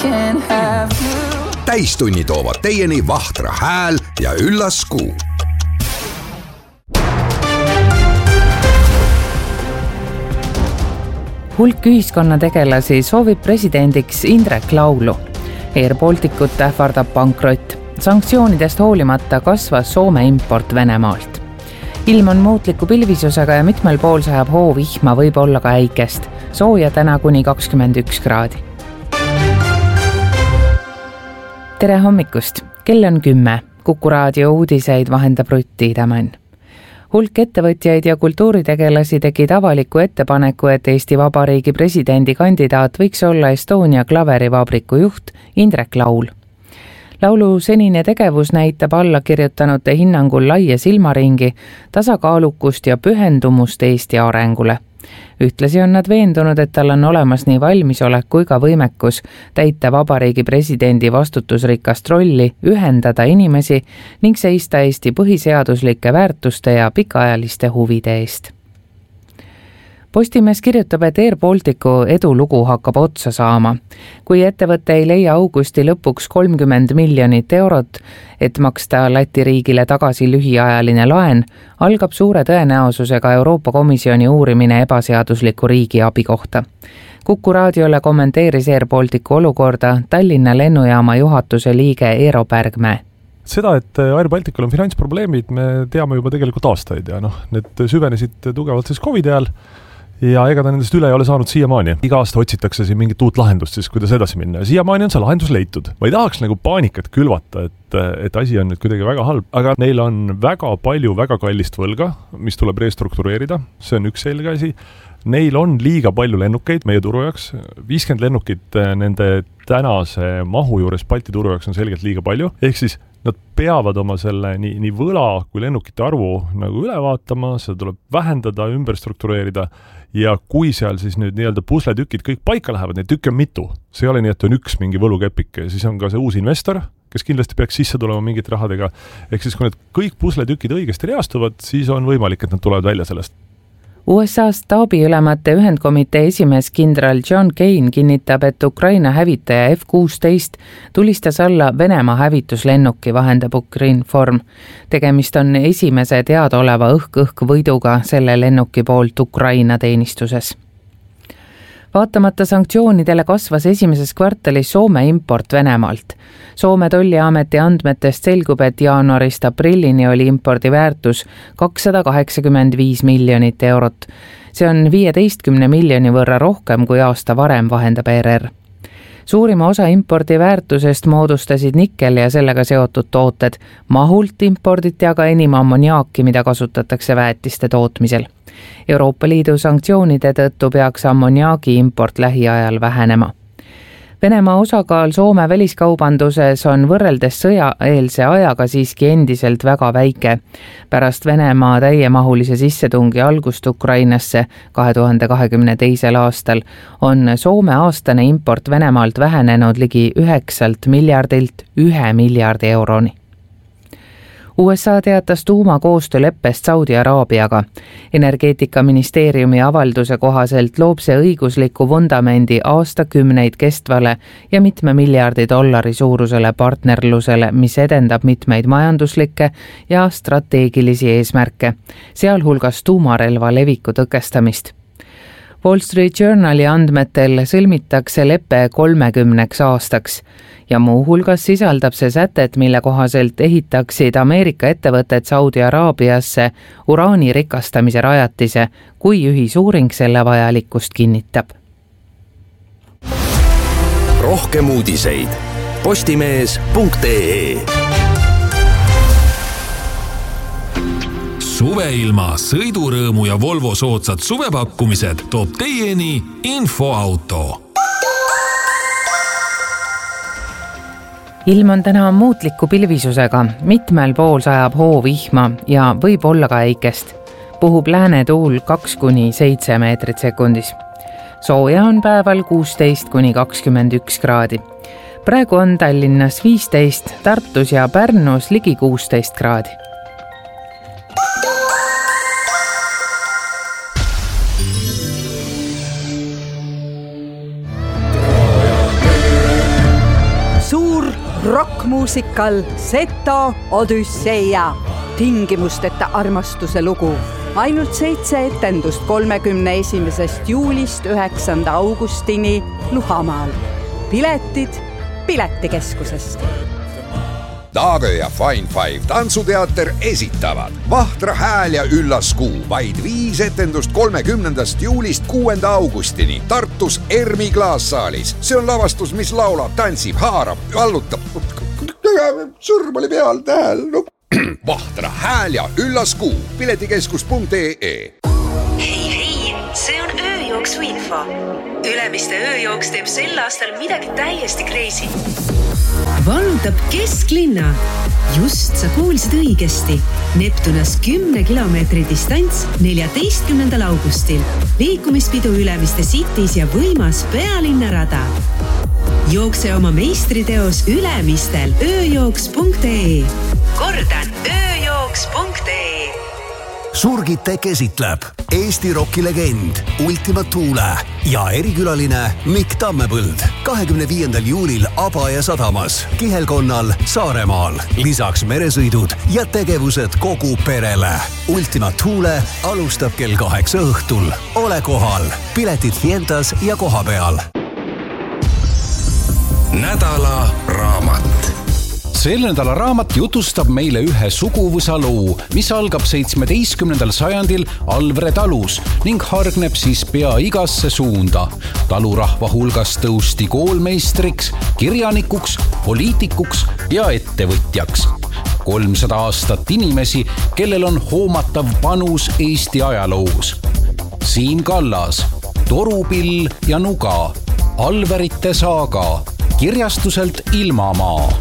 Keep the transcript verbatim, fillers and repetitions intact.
can have you. Täistunni toovad teieni Vahtra hääl ja Üllas Kuu. Hulk ühiskonnategelasi soovib presidendiks Indrek Laulu. Air Balticut ähvardab pankrott. Sanktsioonidest hoolimata kasvas Soome import Venemaalt. Ilm on muutliku pilvisusega ja mitmel pool sajab hoo vihma, võib olla ka äikest. Sooja täna kuni kakskümmend üks kraadi. Tere hommikust! Kell on kümme. Kuku raadio uudiseid vahendab Rutti Idamann. Hulk ettevõtjaid ja kultuuritegelasi tegid avaliku ettepaneku, et Eesti Vabariigi presidendi kandidaat võiks olla Estonia klaverivabriku juht Indrek Laul. Laulu senine tegevus näitab allakirjutanute hinnangul laia silmaringi, tasakaalukust ja pühendumust Eesti arengule. Ühtlasi on nad veendunud, et tal on olemas nii valmisolek kui ka võimekus täita vabariigi presidendi vastutusrikast rolli, ühendada inimesi ning seista Eesti põhiseaduslike väärtuste ja pikaajaliste huvide eest. Postimees kirjutab, et Air Balticu edulugu hakkab otsa saama. Kui ettevõte ei leia augusti lõpuks kolmkümmend miljonit eurot, et maksta Läti riigile tagasi lühiajaline laen, algab suure tõenäosusega Euroopa Komisjoni uurimine ebaseadusliku riigi abi kohta. Kuku raadiole kommenteeris Air Balticu olukorda Tallinna lennujaama juhatuse liige Eero Pärgmäe. Seda, et Air Balticul on finantsprobleemid, me teame juba tegelikult aastaid ja noh, need süvenesid tugevalt siis COVID ajal ja ega ta nendest üle ei ole saanud siiamaani. Iga aasta otsitakse siin mingit uut lahendust, siis kuidas edasi minna. Ja siiamaani on see lahendus leitud. Ma ei tahaks nagu paanikat külvata, et, et asi on nüüd kuidagi väga halb, aga neil on väga palju väga kallist võlga, mis tuleb restruktureerida. See on üks selge asi. Neil on liiga palju lennukeid meie turu jaoks. viiskümmend lennukit nende tänase mahu juures Balti turu jaoks on selgelt liiga palju. Ehk siis nad peavad oma selle nii, nii võla kui lennukite arvu nagu üle vaatama, seda tuleb vähendada, ümber struktureerida ja kui seal siis nüüd nii-öelda pusletükid kõik paika lähevad, neid tükke on mitu. See ei ole nii, et on üks mingi võlukepik, siis on ka see uus investor, kes kindlasti peaks sisse tulema mingit rahadega. Ehk siis kui need kõik pusletükid õigesti reastuvad, siis on võimalik, et nad tulevad välja sellest. U S A staabiülemate ühendkomitee esimees kindral John Kane kinnitab, et Ukraina hävitaja F kuusteist tulistas alla Venemaa hävituslennuki, vahendab Ukrinform. Tegemist on esimese teadaoleva õhk-õhk võiduga selle lennuki poolt Ukraina teenistuses. Vaatamata sanktsioonidele kasvas esimeses kvartalis Soome import Venemaalt. Soome tolliameti andmetest selgub, et jaanuarist aprillini oli impordi väärtus kakssada kaheksakümmend viis miljonit eurot. See on viieteistkümne miljoni võrra rohkem kui aasta varem, vahendab R R. Suurima osa impordi väärtusest moodustasid nikkel ja sellega seotud tooted. Mahult imporditi aga enim ammoniaaki, mida kasutatakse väetiste tootmisel. Euroopa Liidu sanktsioonide tõttu peaks ammoniaagi import lähiajal vähenema. Venemaa osakaal Soome väliskaubanduses on võrreldes sõjaeelse ajaga siiski endiselt väga väike. Pärast Venemaa täiemahulise sissetungi algust Ukrainasse kahe tuhande kahekümne teisel aastal on Soome aastane import Venemaalt vähenenud ligi üheksalt miljardilt ühe miljardi euroni. U S A teatas tuumakoostööleppest Saudi Araabiaga. Energeetikaministeeriumi avalduse kohaselt loob see õigusliku vundamendi aastakümneid kestvale ja mitme miljardi dollari suurusele partnerlusele, mis edendab mitmeid majanduslikke ja strateegilisi eesmärke, sealhulgas tuumarelva leviku tõkestamist. Wall Street Journali andmetel sõlmitakse leppe kolmekümneks aastaks ja muu hulgas sisaldab see sätet, mille kohaselt ehitaksid Ameerika ettevõtted Saudi Araabiasse uraani rikastamise rajatise, kui ühisuuring selle vajalikkust kinnitab. Rohkem uudiseid postimees punkt ee. Suveilma, sõidurõõmu ja Volvo soodsad suvepakkumised toob teieni Infoauto. Ilm on täna muutliku pilvisusega, mitmel pool sajab hoo vihma ja võib olla ka äikest. Puhub lääne tuul kaks kuni seitse meetrit sekundis. Sooja on päeval kuusteist kuni kakskümmend üks kraadi. Praegu on Tallinnas viisteist, Tartus ja Pärnus ligi kuusteist kraadi. rockmuusikal Seto Odüsseia, tingimusteta armastuse lugu. Ainult seitse etendust kolmekümne esimesest juulist üheksanda augustini Luhamaal. Piletid Piletikeskusest. Daage ja Fine Five tantsuteater esitavad Vahtra hääl ja üllas kuu. Vaid viis etendust kolmekümnendast juulist kuuenda augustini Tartus Ermi klaassaalis. See on lavastus, mis laulab, tantsib, haarab, allutab. Sõrm oli peal tähel. No. Vahtra hääl ja üllas kuu. Piletikeskus punkt ee. Hei, hei, see on ööjooksu info. Ülemiste ööjooks teeb sel aastal midagi täiesti crazy. Vallutab kesklinna. Just sa kuulsid õigesti. Neptunas kümne kilomeetri distants neljateistkümnendal augustil. Liikumispidu Ülemiste Cities ja võimas pealinnarada. Jookse oma meistriteos Ülemistel ööjooks punkt ee. Kordan, ööjooks punkt ee. Surgitek esitleb Eesti rockilegend Ultima Thule ja erikülaline Mikk Tammepõld kahekümne viiendal juulil Abaja sadamas, Kihelkonnal, Saaremaal. Lisaks meresõidud ja tegevused kogu perele. Ultima Thule alustab kell kaheksa õhtul. Ole kohal. Piletid Fientas ja koha peal. Nädala raamat. Selle nädala raamat jutustab meile ühe suguvõsa loo, mis algab seitsmeteistkümnendal sajandil Alvre talus ning hargneb siis pea igasse suunda. Talurahva hulgas tõusti koolmeistriks, kirjanikuks, poliitikuks ja ettevõtjaks. kolmsada aastat inimesi, kellel on hoomatav panus Eesti ajaloos. Siim Kallas, Torupill ja Nuga, Alverite saaga, kirjastuselt Ilmamaa.